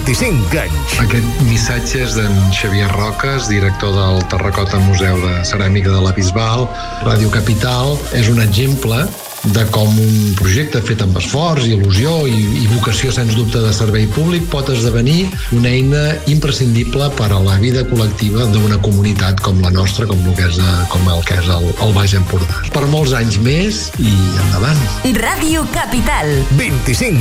25 anys. Aquest missatge és d'en Xavier Roques, director del Terracota Museu de Ceràmica de la Bisbal. Ràdio Capital és un exemple de com un projecte fet amb esforç, il·lusió i vocació, sens dubte, de servei públic pot esdevenir una eina imprescindible per a la vida col·lectiva d'una comunitat com la nostra, com el que és el Baix Empordà. Per molts anys més i endavant. Ràdio Capital. 25